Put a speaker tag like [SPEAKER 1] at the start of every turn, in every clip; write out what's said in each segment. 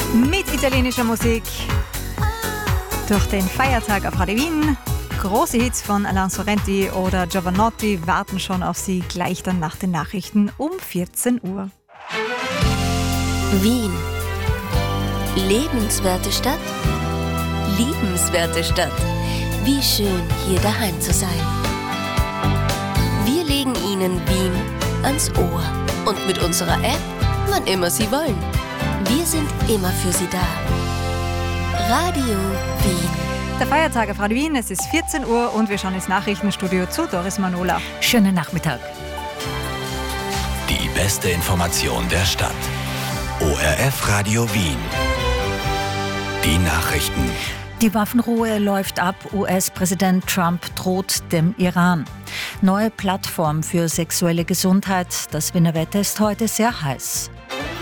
[SPEAKER 1] Mit italienischer Musik durch den Feiertag auf Radio Wien. Große Hits von Alain Sorrenti oder Giovanotti warten schon auf Sie gleich dann nach den Nachrichten um 14 Uhr.
[SPEAKER 2] Wien. Lebenswerte Stadt, liebenswerte Stadt. Wie schön, hier daheim zu sein. Wir legen Ihnen Wien ans Ohr. Und mit unserer App, wann immer Sie wollen. Wir sind immer für Sie da. Radio Wien.
[SPEAKER 1] Der Feiertag auf Radio Wien, es ist 14 Uhr und wir schauen ins Nachrichtenstudio zu Doris Manola.
[SPEAKER 3] Schönen Nachmittag.
[SPEAKER 4] Die beste Information der Stadt. ORF Radio Wien. Die Nachrichten.
[SPEAKER 3] Die Waffenruhe läuft ab. US-Präsident Trump droht dem Iran. Neue Plattform für sexuelle Gesundheit. Das Wiener Wetter ist heute sehr heiß.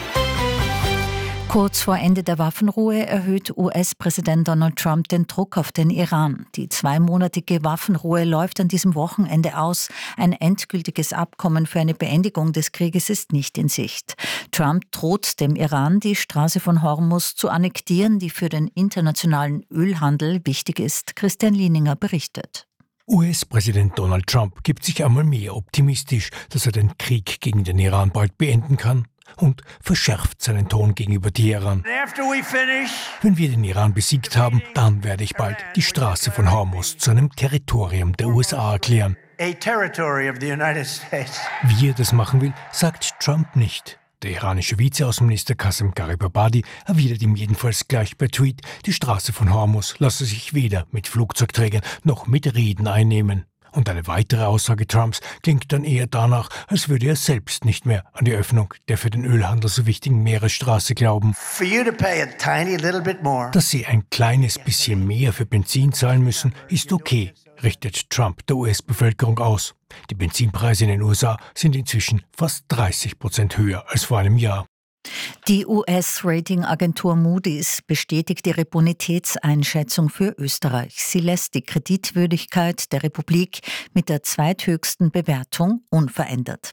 [SPEAKER 3] Kurz vor Ende der Waffenruhe erhöht US-Präsident Donald Trump den Druck auf den Iran. Die 2-monatige Waffenruhe läuft an diesem Wochenende aus. Ein endgültiges Abkommen für eine Beendigung des Krieges ist nicht in Sicht. Trump droht dem Iran, die Straße von Hormuz zu annektieren, die für den internationalen Ölhandel wichtig ist. Christian Lieninger berichtet.
[SPEAKER 5] US-Präsident Donald Trump gibt sich einmal mehr optimistisch, dass er den Krieg gegen den Iran bald beenden kann und verschärft seinen Ton gegenüber Teheran. Wenn wir den Iran besiegt haben, dann werde ich bald die Straße von Hormuz zu einem Territorium der USA erklären. Wie er das machen will, sagt Trump nicht. Der iranische Vizeaußenminister Qasem Garibabadi erwidert ihm jedenfalls gleich per Tweet, die Straße von Hormuz lasse sich weder mit Flugzeugträgern noch mit Reden einnehmen. Und eine weitere Aussage Trumps klingt dann eher danach, als würde er selbst nicht mehr an die Öffnung der für den Ölhandel so wichtigen Meeresstraße glauben. Dass sie ein kleines bisschen mehr für Benzin zahlen müssen, ist okay, richtet Trump der US-Bevölkerung aus. Die Benzinpreise in den USA sind inzwischen fast 30% höher als vor einem Jahr.
[SPEAKER 3] Die US-Ratingagentur Moody's bestätigt ihre Bonitätseinschätzung für Österreich. Sie lässt die Kreditwürdigkeit der Republik mit der zweithöchsten Bewertung unverändert.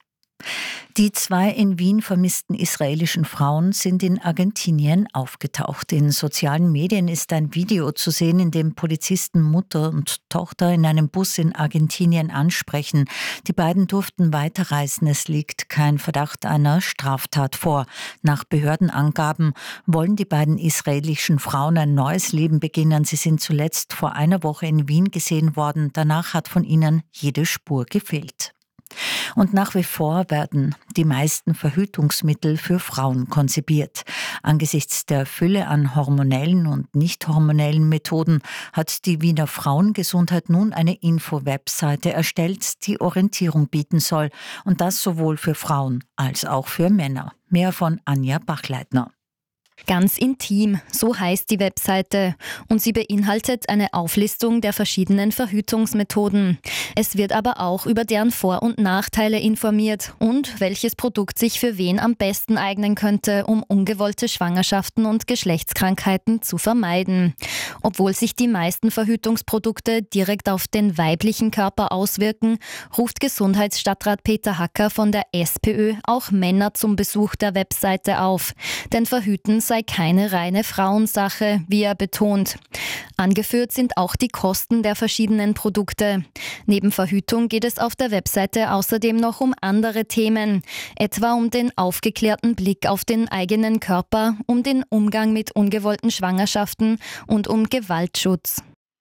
[SPEAKER 3] Die 2 in Wien vermissten israelischen Frauen sind in Argentinien aufgetaucht. In sozialen Medien ist ein Video zu sehen, in dem Polizisten Mutter und Tochter in einem Bus in Argentinien ansprechen. Die beiden durften weiterreisen. Es liegt kein Verdacht einer Straftat vor. Nach Behördenangaben wollen die beiden israelischen Frauen ein neues Leben beginnen. Sie sind zuletzt vor einer Woche in Wien gesehen worden. Danach hat von ihnen jede Spur gefehlt. Und nach wie vor werden die meisten Verhütungsmittel für Frauen konzipiert. Angesichts der Fülle an hormonellen und nicht hormonellen Methoden hat die Wiener Frauengesundheit nun eine Info-Webseite erstellt, die Orientierung bieten soll. Und das sowohl für Frauen als auch für Männer. Mehr von Anja Bachleitner.
[SPEAKER 6] Ganz intim, so heißt die Webseite, und sie beinhaltet eine Auflistung der verschiedenen Verhütungsmethoden. Es wird aber auch über deren Vor- und Nachteile informiert und welches Produkt sich für wen am besten eignen könnte, um ungewollte Schwangerschaften und Geschlechtskrankheiten zu vermeiden. Obwohl sich die meisten Verhütungsprodukte direkt auf den weiblichen Körper auswirken, ruft Gesundheitsstadtrat Peter Hacker von der SPÖ auch Männer zum Besuch der Webseite auf. Denn Verhüten sei keine reine Frauensache, wie er betont. Angeführt sind auch die Kosten der verschiedenen Produkte. Neben Verhütung geht es auf der Webseite außerdem noch um andere Themen, etwa um den aufgeklärten Blick auf den eigenen Körper, um den Umgang mit ungewollten Schwangerschaften und um Gewaltschutz.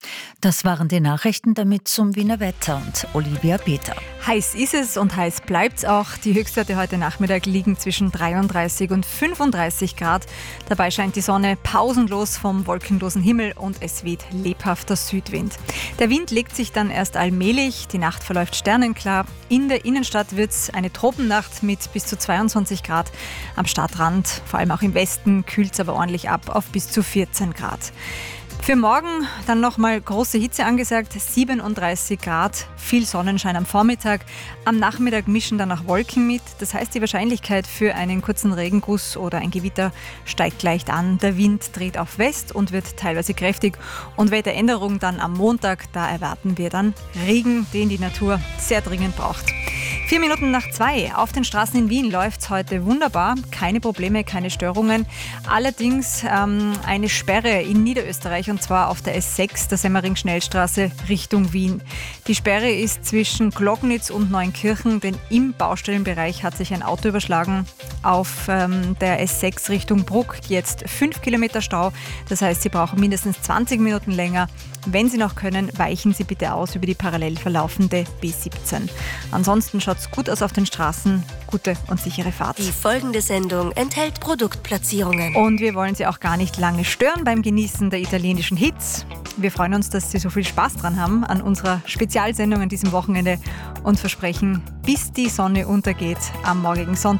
[SPEAKER 3] Das waren die Nachrichten, damit zum Wiener Wetter und Olivia Peter.
[SPEAKER 1] Heiß ist es und heiß bleibt's auch. Die Höchstwerte heute Nachmittag liegen zwischen 33 und 35 Grad. Dabei scheint die Sonne pausenlos vom wolkenlosen Himmel und es weht lebhafter Südwind. Der Wind legt sich dann erst allmählich, die Nacht verläuft sternenklar. In der Innenstadt wird's eine Tropennacht mit bis zu 22 Grad. Am Stadtrand, vor allem auch im Westen, kühlt's aber ordentlich ab auf bis zu 14 Grad. Für morgen dann nochmal große Hitze angesagt, 37 Grad, viel Sonnenschein am Vormittag. Am Nachmittag mischen dann auch Wolken mit. Das heißt, die Wahrscheinlichkeit für einen kurzen Regenguss oder ein Gewitter steigt leicht an. Der Wind dreht auf West und wird teilweise kräftig. Und Wetteränderung dann am Montag, da erwarten wir dann Regen, den die Natur sehr dringend braucht. 4 Minuten nach 2. Auf den Straßen in Wien läuft es heute wunderbar. Keine Probleme, keine Störungen. Allerdings eine Sperre in Niederösterreich, und zwar auf der S6, der Semmering-Schnellstraße Richtung Wien. Die Sperre ist zwischen Glognitz und Neunkirchen, denn im Baustellenbereich hat sich ein Auto überschlagen. Auf der S6 Richtung Bruck jetzt 5 Kilometer Stau. Das heißt, Sie brauchen mindestens 20 Minuten länger. Wenn Sie noch können, weichen Sie bitte aus über die parallel verlaufende B17. Ansonsten schaut es gut aus auf den Straßen. Gute und sichere Fahrt.
[SPEAKER 2] Die folgende Sendung enthält Produktplatzierungen.
[SPEAKER 1] Und wir wollen Sie auch gar nicht lange stören beim Genießen der italienischen Hits. Wir freuen uns, dass Sie so viel Spaß dran haben an unserer Spezialsendung an diesem Wochenende und versprechen, bis die Sonne untergeht am morgigen Sonntag